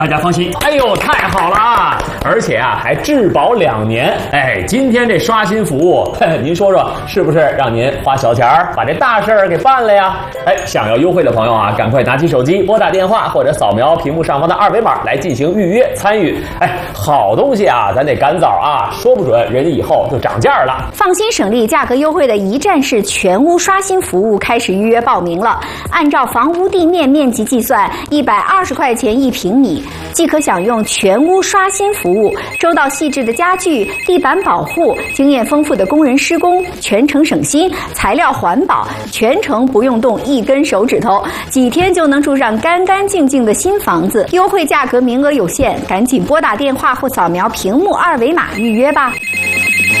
大家放心，哎呦，太好了啊！而且啊，还质保2年。哎，今天这刷新服务，您说说是不是让您花小钱儿把这大事儿给办了呀？哎，想要优惠的朋友啊，赶快拿起手机拨打电话或者扫描屏幕上方的2维码来进行预约参与。哎，好东西啊，咱得赶早啊，说不准人家以后就涨价了。 放心省力、价格优惠的一站式全屋刷新服务开始预约报名了。按照房屋地面面积计算，120块钱1平米。即可享用全屋刷新服务，周到细致的家具、地板保护，经验丰富的工人施工，全程省心，材料环保，全程不用动1根手指头，几天就能住上干干净净的新房子。优惠价格名额有限，赶紧拨打电话或扫描屏幕2维码预约吧。